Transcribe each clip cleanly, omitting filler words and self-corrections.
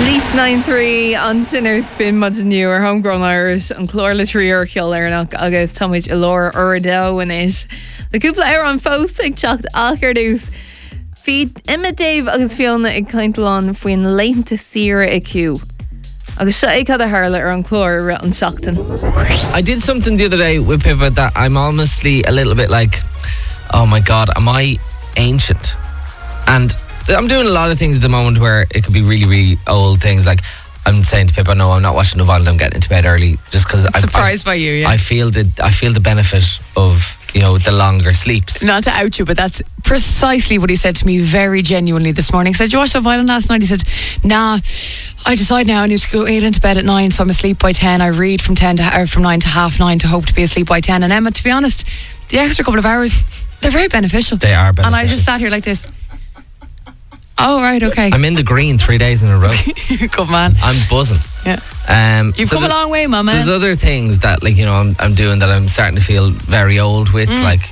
Leach 9-3 an sinner spin mud new ar homegrown Irish an chlór le tríor ceollarnach agus táid ilór urdó in is. Le cúpla ar an fós ag teacht alcardús. Feed Emma Dave agus Fiona ag caintalán faoin leitanta sira acu. Agus se ag cad a harla ar an chlór an seachtain. I did something the other day with Pippa that I'm honestly a little bit like, oh my God, am I ancient? And I'm doing a lot of things at the moment where it could be really, really old things. Like I'm saying to Pippa, no, I'm not watching Novalda. I'm getting into bed early just because I'm surprised by you. Yeah, I feel the benefit of the longer sleeps. Not to out you, but that's precisely what he said to me very genuinely this morning. He said, you watched Love Island last night? He said, nah, I decide now I need to go into bed at 9, so I'm asleep by 10. I read from 9 to 9:30 to hope to be asleep by 10. And Emma, to be honest, the extra couple of hours, they're very beneficial. They are beneficial. And I just sat here like this. Oh, right, okay. I'm in the green 3 days in a row. Good man. I'm buzzing. Yeah. You've come a long way, Mama. There's other things that, I'm doing that I'm starting to feel very old with.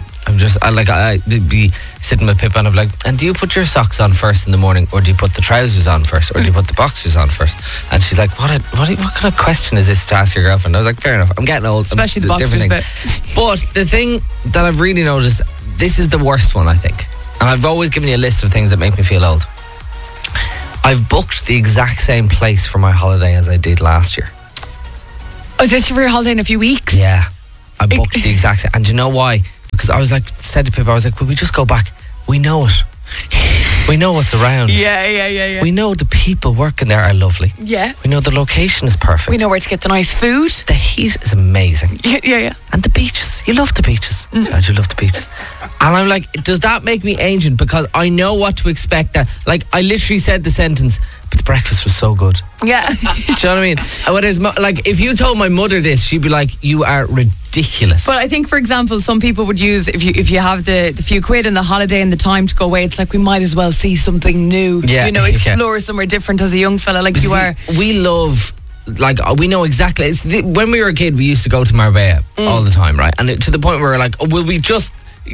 I'd be sitting with Pippa and I'm like, and do you put your socks on first in the morning, or do you put the trousers on first, or do you put the boxers on first? And she's like, what kind of question is this to ask your girlfriend? I was like, fair enough. I'm getting old. Especially the boxers bit. But the thing that I've really noticed, this is the worst one, I think. And I've always given you a list of things that make me feel old. I've booked the exact same place for my holiday as I did last year. Oh, is this for your holiday in a few weeks? Yeah. I booked the exact same. And do you know why? Because I was like, said to Pippa, I was like, will we just go back? We know it. We know what's around. Yeah. We know the people working there are lovely. Yeah. We know the location is perfect. We know where to get the nice food. The heat is amazing. Yeah. And the beaches. You love the beaches. God, you love the beaches. And I'm like, does that make me ancient? Because I know what to expect. That, I literally said the sentence, but the breakfast was so good. Yeah. Do you know what I mean? And when if you told my mother this, she'd be like, you are ridiculous. But I think, for example, some people would use, if you have the few quid and the holiday and the time to go away, it's like we might as well see something new. Yeah. Explore somewhere different as a young fella like you are. We love... we know exactly. When we were a kid, we used to go to Marbella all the time, right? And to the point where we're like, will we just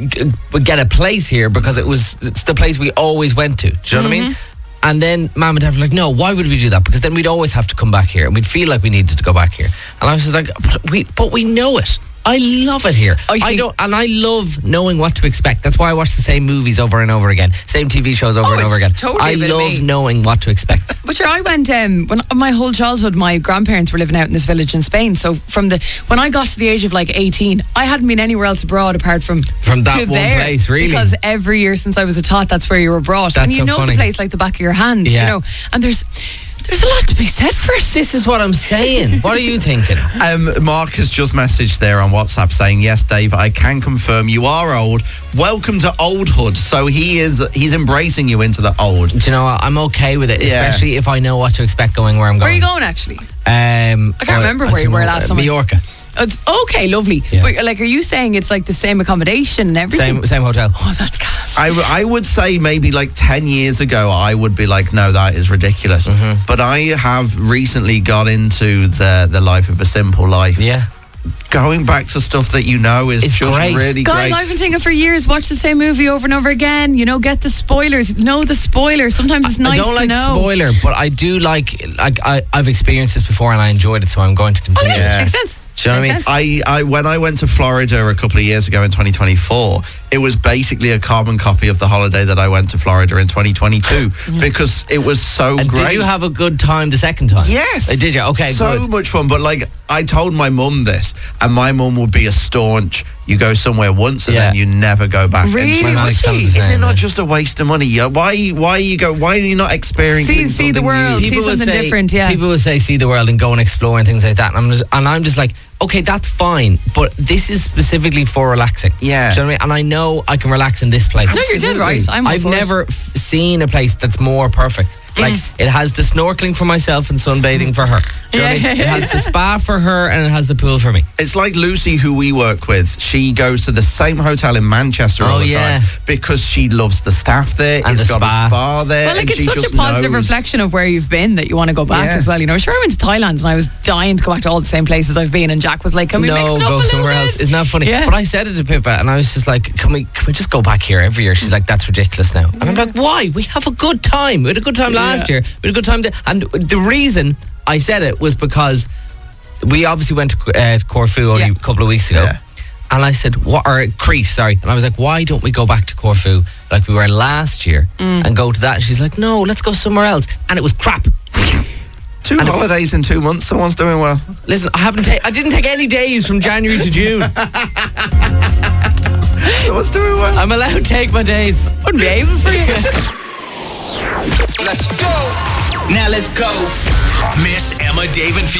get a place here because it's the place we always went to? Do you know what I mean? And then Mum and Dad were like, no, why would we do that? Because then we'd always have to come back here and we'd feel like we needed to go back here. And I was just like, but we know it. I love it here. I love knowing what to expect. That's why I watch the same movies over and over again, same TV shows over and over again. Totally I love knowing what to expect. But sure, I went when my whole childhood, my grandparents were living out in this village in Spain. So when I got to the age of 18, I hadn't been anywhere else abroad apart from that one place, really. Because every year since I was a tot, that's where you were brought. That's and you so know funny. the place like the back of your hand, And there's a lot to be said for it. This is what I'm saying. What are you thinking? Mark has just messaged there on WhatsApp saying, yes, Dave, I can confirm you are old. Welcome to oldhood. So he's embracing you into the old. Do you know what? I'm okay with it, especially if I know what to expect where I'm going. Where are you going, actually? I can't remember where you were last summer. Mallorca. It's okay, lovely. Yeah. But are you saying it's like the same accommodation and everything? Same hotel. Oh, that's gas. I would say maybe 10 years ago I would be like, no, that is ridiculous. But I have recently got into the life of a simple life. Yeah. Going back to stuff that is it's just great. really Guys, great. I've been thinking for years, watch the same movie over and over again. Get the spoilers. Know the spoilers. Sometimes it's nice to know. I don't like spoiler, but I do like I've experienced this before and I enjoyed it, so I'm going to continue. Makes sense. Do you know what I mean? I when I went to Florida a couple of years ago in 2024, it was basically a carbon copy of the holiday that I went to Florida in 2022 because it was so great. Did you have a good time the second time? Yes. Did you? Okay, so good. much fun. But I told my mum this, and my mum would be a staunch, you go somewhere once and then you never go back. Really? And Is is it not just a waste of money? Why are you not experiencing see the world, new? see something different, yeah. People would say see the world and go and explore and things like that. And I'm just like, okay, that's fine, but this is specifically for relaxing. Yeah. Do you know what I mean? And I know I can relax in this place. No, you're dead right. I've never seen a place that's more perfect. It has the snorkeling for myself and sunbathing for her. Do you know what I mean? It has the spa for her and it has the pool for me. It's like Lucy, who we work with. She goes to the same hotel in Manchester all the time because she loves the staff there. And it's got spa. a spa there. Well, like, and it's she such just a positive knows. reflection of where you've been that you want to go back as well. You know, sure, I went to Thailand and I was dying to go back to all the same places I've been, and Jack was like, can we mix it up go a little somewhere bit? else. Isn't that funny? Yeah. But I said it to Pippa and I was just like, can we just go back here every year? She's like, that's ridiculous now. And I'm like, why? We have a good time. We had a good time last year. We had a good time. And the reason I said it was because we obviously went to Corfu only a couple of weeks ago. Yeah. And I said, or Crete, sorry. And I was like, why don't we go back to Corfu like we were last year and go to that? And she's like, no, let's go somewhere else. And it was crap. 2 holidays in 2 months. Someone's doing well. Listen, I didn't take any days from January to June. Someone's doing well. I'm allowed to take my days. Wouldn't be able for you. Let's go. Now let's go. Miss Emma, Dave and Fiona.